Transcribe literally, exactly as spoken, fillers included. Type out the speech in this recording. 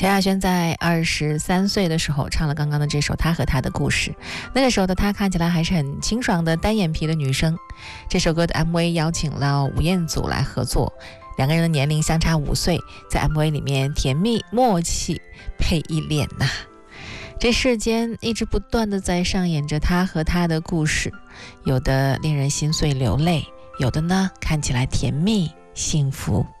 萧亚轩在二十三岁的时候唱了刚刚的这首《他和他的故事》，那个时候的她看起来还是很清爽的单眼皮的女生。这首歌的 M V 邀请了吴彦祖来合作，两个人的年龄相差五岁，在 M V 里面甜蜜默契配一脸呐、啊。这世间一直不断的在上演着他和他的故事，有的令人心碎流泪，有的呢看起来甜蜜幸福。